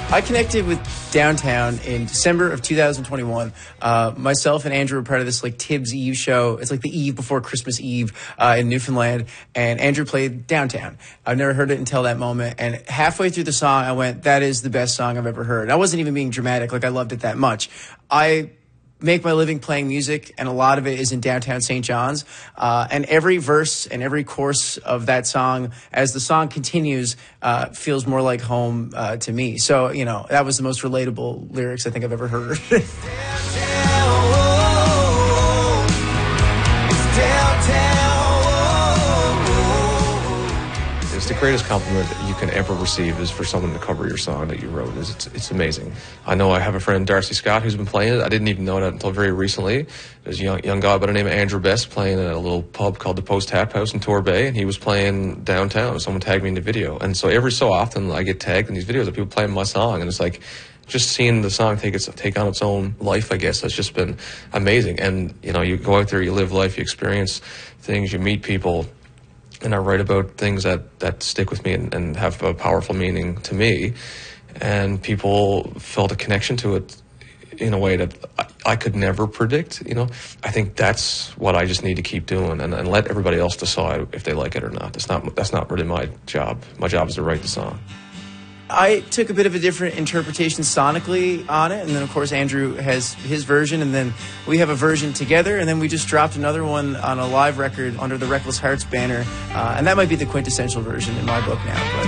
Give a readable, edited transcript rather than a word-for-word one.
I connected with Downtown in December of 2021. Myself and Andrew were part of this like Tibbs Eve show. It's like the eve before Christmas Eve in Newfoundland. And Andrew played Downtown. I've never heard it until that moment. And halfway through the song, I went, that is the best song I've ever heard. And I wasn't even being dramatic. Like, I loved it that much. I make my living playing music, and a lot of it is in downtown St. John's. And every verse and every chorus of that song, as the song continues, feels more like home to me. So, you know, that was the most relatable lyrics I think I've ever heard. It's the greatest compliment you can ever receive is for someone to cover your song that you wrote. It's amazing. I know I have a friend, Darcy Scott, who's been playing it. I didn't even know that until very recently. There's a young guy by the name of Andrew Best playing at a little pub called the Post Tap House in Torbay, and he was playing Downtown. Someone tagged me in the video. And so every so often I get tagged in these videos of people playing my song, and it's like just seeing the song take on its own life, I guess, has just been amazing. And, you know, you go out there, you live life, you experience things, you meet people, and I write about things that stick with me and have a powerful meaning to me. And people felt a connection to it in a way that I could never predict, you know. I think that's what I just need to keep doing and let everybody else decide if they like it or not. That's not really my job. My job is to write the song. I took a bit of a different interpretation sonically on it, and then of course Andrew has his version, and then we have a version together, and then we just dropped another one on a live record under the Reckless Hearts banner, and that might be the quintessential version in my book now. But